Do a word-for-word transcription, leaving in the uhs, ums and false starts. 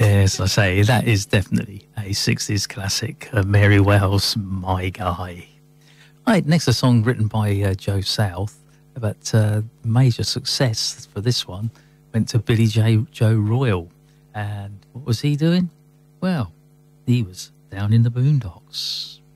Yes, I say, that is definitely a sixties classic. Uh, Mary Wells, My Guy. Right, next a song written by uh, Joe South, but uh, major success for this one went to Billy J. Joe Royal. And what was he doing? Well, he was down in the boondocks.